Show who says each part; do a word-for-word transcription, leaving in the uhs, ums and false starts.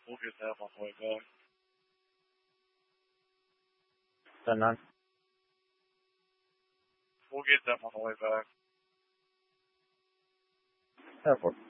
Speaker 1: We'll get that on the way back.
Speaker 2: ten nine.
Speaker 1: We'll get that on the way back.
Speaker 2: Airport.